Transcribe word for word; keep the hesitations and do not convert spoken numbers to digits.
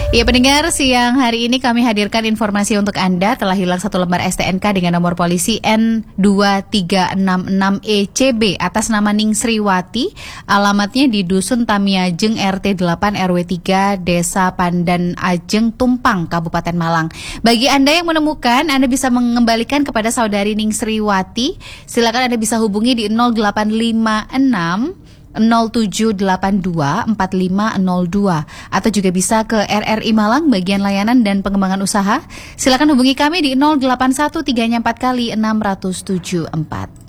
Ya pendengar, siang hari ini kami hadirkan informasi untuk Anda. Telah hilang satu lembar S T N K dengan nomor polisi N dua tiga enam enam E C B atas nama Ning Sriwati. Alamatnya di Dusun Tamiajeng R T delapan R W tiga Desa Pandan Ajeng Tumpang, Kabupaten Malang. Bagi Anda yang menemukan, Anda bisa mengembalikan kepada saudari Ning Sriwati. Silakan Anda bisa hubungi di nol delapan lima enam nol tujuh delapan dua empat lima nol dua atau juga bisa ke R R I Malang bagian layanan dan pengembangan usaha. Silakan hubungi kami di nol delapan satu tiga empat kali enam tujuh empat.